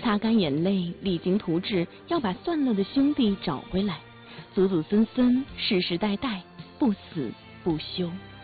擦干眼泪，励精图治，要把算了的兄弟找回来，祖祖孙孙世世代代不死不休。